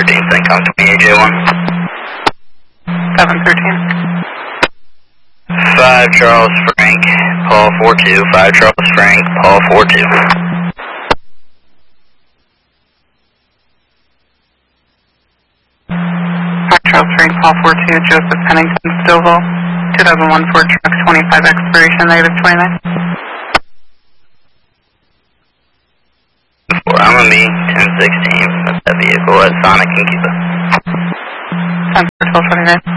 713, Syncom 28J1. 713. 5 Charles Frank, Paul 42. 5 Charles Frank, Paul 42. 5 Charles Frank, Paul 42, Joseph Pennington, Stouffville, 2001 Ford Truck 25 expiration -29. I'm gonna be 1016 with that vehicle at Sonic and Cuba. 10 for 1229.